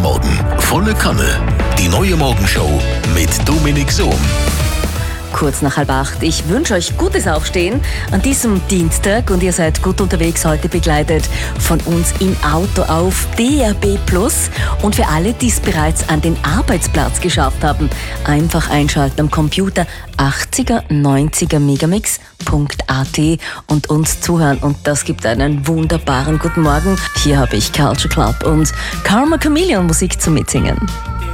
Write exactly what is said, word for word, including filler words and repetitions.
Morgen, volle Kanne. Die neue Morgenshow mit Dominik Sohm. Kurz nach halb acht. Ich wünsche euch gutes Aufstehen an diesem Dienstag und ihr seid gut unterwegs, heute begleitet von uns im Auto auf D A B Plus. Und für alle, die es bereits an den Arbeitsplatz geschafft haben, einfach einschalten am Computer achtziger neunziger megamix punkt a t und uns zuhören. Und das gibt einen wunderbaren guten Morgen. Hier habe ich Culture Club und Karma Chameleon Musik zum Mitsingen.